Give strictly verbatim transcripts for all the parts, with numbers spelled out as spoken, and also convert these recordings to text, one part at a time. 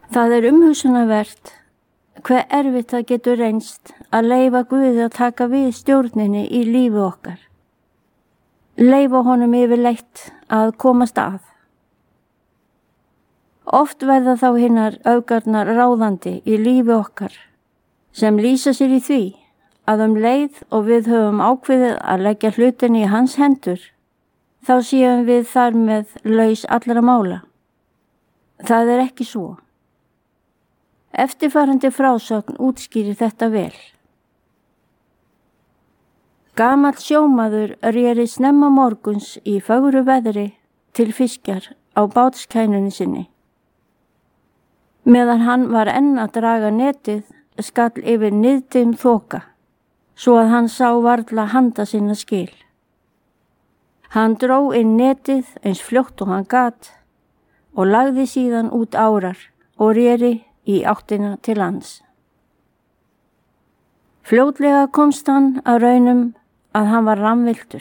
Það er umhugsunarvert hve erfitt það getur reynst að leyfa Guði að taka við stjórninni í lífi okkar. Leyfa honum yfirleitt að komast að. Oft verða þá hinnar öfgarnar ráðandi í lífi okkar sem lýsa sér í því að um leið og við höfum ákveðið að leggja hlutinni í hans hendur, þá séum við þar með laus allra mála. Það er ekki svo. Eftirfarandi frásögn útskýrir þetta vel. Gamall sjómaður réri snemma morguns í fögru veðri til fiskjar á bátskænunni sinni. Meðan hann var enn að draga netið, skall yfir niðdim þoka, svo að hann sá varla handa sinna skil. Hann dró inn netið eins fljótt og hann gat og lagði síðan út árar og réri í áttina til lands. Fljótlega komst hann að raunum að hann var rammviltur.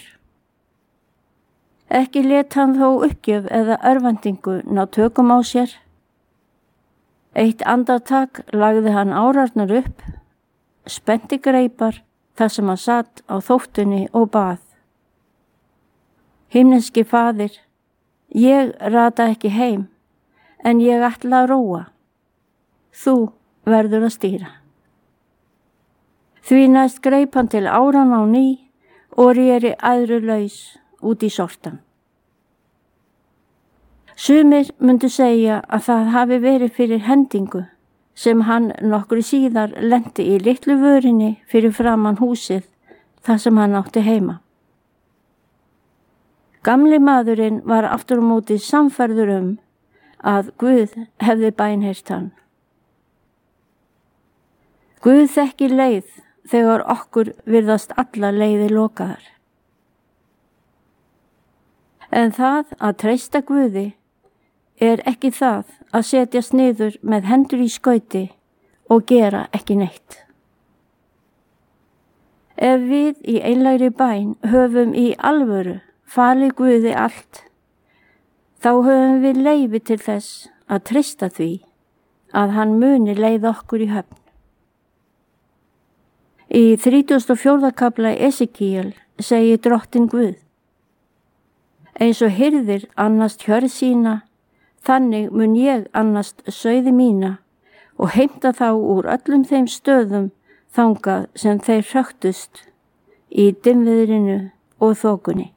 Ekki lét hann þó uppgjöf eða örvæntingu ná tökum á sér. Eitt andartak lagði hann árarnar upp, spennti greipar þar sem hann satt á þóttunni og bað. Himneski faðir, ég rata ekki heim, en ég ætla að róa. Þú verður að stýra. Því næst greip hann til áran á ný og réri æðru laus út í sortan. Sumir myndu segja að það hafi verið fyrir hendingu sem hann nokkru síðar lenti í litlu vörinni fyrir framan húsið þar sem hann átti heima. Gamli maðurinn var aftur á móti sannfærður um að Guð hefði bænheyrt hann. Guð þekkir leið þegar okkur virðast alla leiðir lokaðar. En það að treysta Guði er ekki það að setjast niður með hendur í skauti og gera ekki neitt. Ef við í einlægri bæn höfum í alvöru falið Guði allt, þá höfum við leyfi til þess að treysta því að hann muni leiða okkur í höfn. Í þrítugasta og fjórða kafla Esekíel segir Drottinn Guð: Eins og hirðir annast hjörð sína, þannig mun ég annast sauði mína og heimta þá úr öllum þeim stöðum þangað sem þeir hröktust í dimmviðrinu og þokunni.